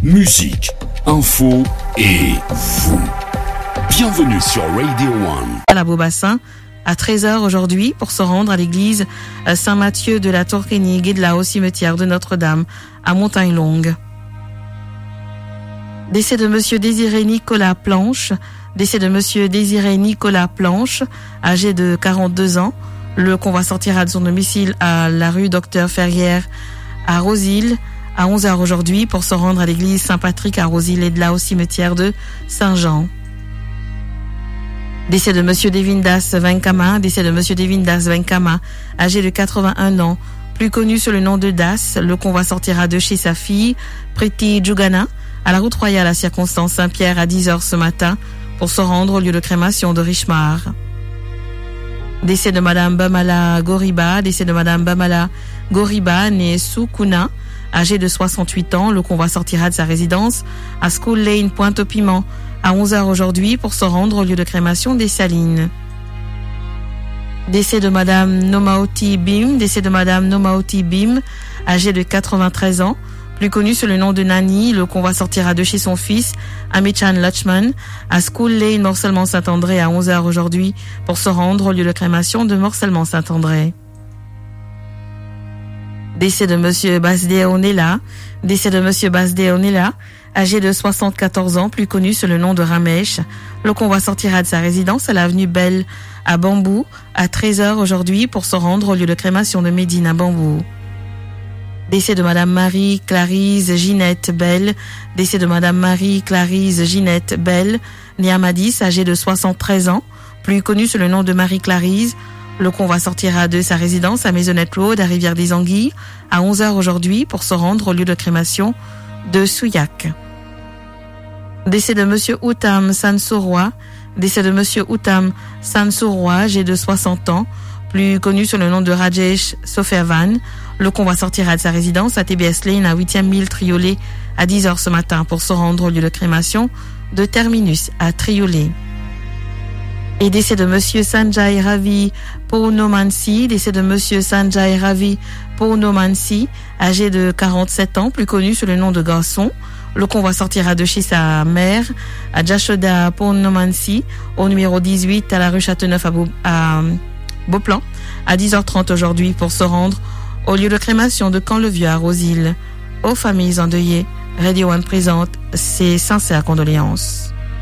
musique, info et vous. Bienvenue sur Radio One. À la Beaubassin, à 13h aujourd'hui, pour se rendre à l'église Saint-Mathieu de la Tourquenigue et de la au cimetière de Notre-Dame à Montagne-Longue. Décès de monsieur Désiré Nicolas Planche. Décès de monsieur Désiré Nicolas Planche, âgé de 42 ans. Le convoi sortira de son domicile à la rue Docteur Ferrière à Rosil à 11h aujourd'hui pour se rendre à l'église Saint-Patrick à Rosil et de là au cimetière de Saint-Jean. Décès de monsieur Devindas Venkama. Décès de monsieur Devindas Venkama, âgé de 81 ans, plus connu sous le nom de Das. Le convoi sortira de chez sa fille, Priti Djougana, à la route royale à Circonstance Saint-Pierre à 10h ce matin pour se rendre au lieu de crémation de Richemar. Décès de madame Bamala Goriba. Décès de madame Bamala Goriba, née Soukuna, âgée de 68 ans. Le convoi sortira de sa résidence à School Lane, Pointe-au-Piment, à 11h aujourd'hui pour se rendre au lieu de crémation des Salines. Décès de madame Nomaoti Bim. Décès de madame Nomaoti Bim, âgée de 93 ans, plus connue sous le nom de Nani. Le convoi sortira de chez son fils, Amichan Lachman, à School Lane, Morcellement-Saint-André, à 11h aujourd'hui pour se rendre au lieu de crémation de Morcellement-Saint-André. Décès de monsieur Basdé Onella. Décès de monsieur Basdé Onella, âgé de 74 ans, plus connu sous le nom de Ramesh. Le convoi sortira de sa résidence à l'avenue Belle à Bambou à 13h aujourd'hui pour se rendre au lieu de crémation de Médine à Bambou. Décès de madame Marie Clarisse Ginette Belle. Décès de madame Marie Clarisse Ginette Belle, née à Madis, âgée de 73 ans, plus connue sous le nom de Marie Clarisse. Le convoi sortira de sa résidence à Maisonnette Road à Rivière-des-Anguilles à 11h aujourd'hui pour se rendre au lieu de crémation de Souillac. Décès de monsieur Outam Sansourois. Décès de monsieur Outam Sansourois, âgé de 60 ans, plus connu sous le nom de Rajesh Sofervan. Le convoi sortira de sa résidence à TBS Lane à 8e mille Triolet à 10h ce matin pour se rendre au lieu de crémation de Terminus à Triolet. Et décès de monsieur Sanjay Ravi Pounomansi. Décès de monsieur Sanjay Ravi Pounomansi, âgé de 47 ans, plus connu sous le nom de Garçon. Le convoi sortira de chez sa mère à Jashoda Pounomansi au numéro 18 à la rue Châteauneuf à Beauplan à 10h30 aujourd'hui pour se rendre au lieu de crémation de Camp-le-Vieux à Rosil. Aux familles endeuillées, Radio One présente ses sincères condoléances.